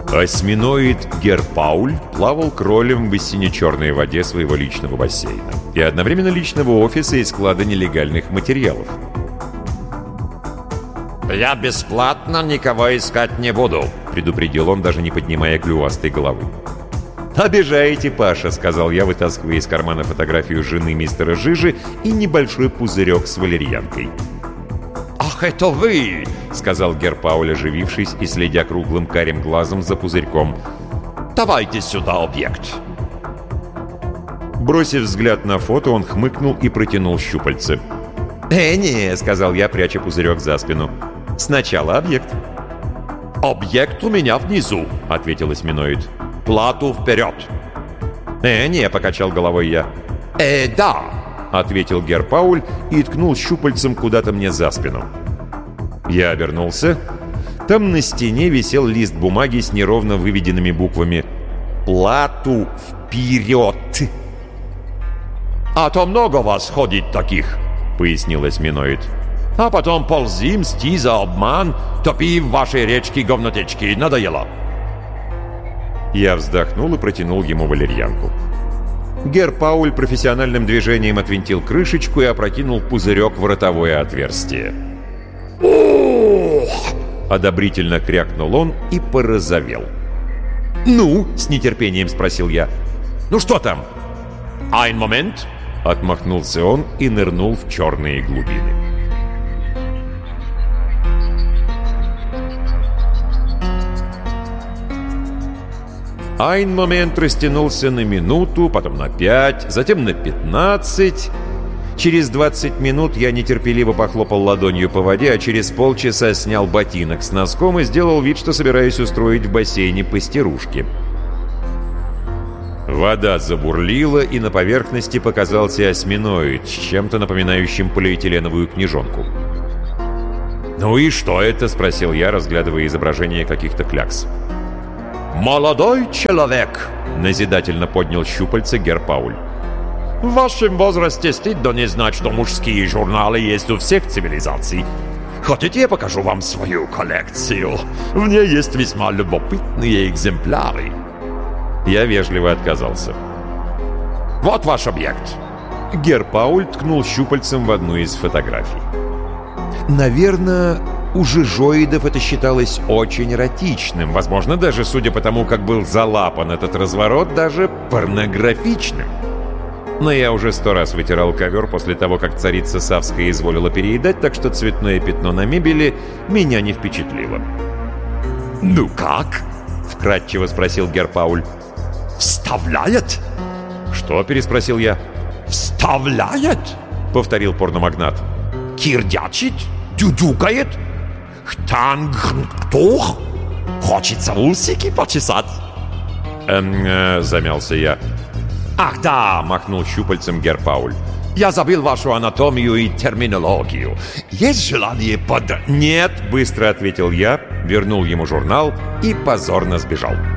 Осьминоид Герпауль плавал кролем в сине-черной воде своего личного бассейна и одновременно личного офиса и склада нелегальных материалов. «Я бесплатно никого искать не буду», — предупредил он, даже не поднимая клювастой головы. «Обижаете, Паша», — сказал я, вытаскивая из кармана фотографию жены мистера Жижи и небольшой пузырек с валерьянкой. «Ах, это вы!» — сказал Герпауль, оживившись и следя круглым карим глазом за пузырьком. «Давайте сюда объект». Бросив взгляд на фото, он хмыкнул и протянул щупальце. «Не», — сказал я, пряча пузырек за спину. «Сначала объект». «Объект у меня внизу», — ответил осьминоид. «Плату вперед». Не», — покачал головой я. Да», — ответил Герпауль и ткнул щупальцем куда-то мне за спину. Я обернулся. Там на стене висел лист бумаги с неровно выведенными буквами «Плату вперед». «А то много вас ходит таких», — пояснил осьминоид. «А потом ползи, мсти за обман, топи в вашей речке говнотечки. Надоело». Я вздохнул и протянул ему валерьянку. Герпауль профессиональным движением отвинтил крышечку и опрокинул пузырек в ротовое отверстие. «Ох!» — одобрительно крякнул он и порозовел. «Ну?» — с нетерпением спросил я. «Ну что там?» «Ein момент!» — отмахнулся он и нырнул в черные глубины. Ein момент растянулся на минуту, потом на 5, затем на 15. Через 20 минут я нетерпеливо похлопал ладонью по воде, а через полчаса снял ботинок с носком и сделал вид, что собираюсь устроить в бассейне постирушки. Вода забурлила, и на поверхности показался осьминоид с чем-то напоминающим полиэтиленовую книжонку. «Ну и что это?» — спросил я, разглядывая изображение каких-то клякс. «Молодой человек!» — назидательно поднял щупальце Герпауль. «В вашем возрасте стыдно не знать, что мужские журналы есть у всех цивилизаций. Хотите, я покажу вам свою коллекцию? В ней есть весьма любопытные экземпляры». Я вежливо отказался. «Вот ваш объект». Герпауль ткнул щупальцем в одну из фотографий. Наверное, у жижоидов это считалось очень эротичным. Возможно, даже, судя по тому, как был залапан этот разворот, даже порнографичным. Но я уже 100 раз вытирал ковер после того, как царица Савская изволила переедать, так что цветное пятно на мебели меня не впечатлило. «Ну как?» — вкратчиво спросил Герпауль. «Вставляет?» «Что?» — переспросил я. «Вставляет?» — повторил порномагнат. «Кирдячит? Дюдюкает? Хтангтух? Хочется усики почесать?» Замялся я. «Ах да!» — махнул щупальцем Герпауль. «Я забыл вашу анатомию и терминологию. Есть желание «Нет!» — быстро ответил я, вернул ему журнал и позорно сбежал.